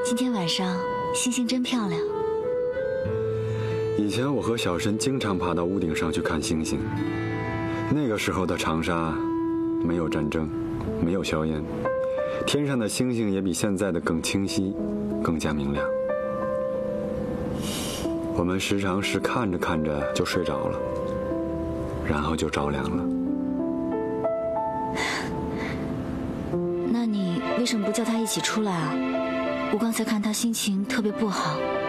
今天晚上星星真漂亮。 以前我和小申经常爬到屋顶上去看星星。那个时候的长沙没有战争，没有硝烟，天上的星星也比现在的更清晰，更加明亮。我们时常是看着看着就睡着了，然后就着凉了。 那你为什么不叫他一起出来啊？我刚才看他心情特别不好。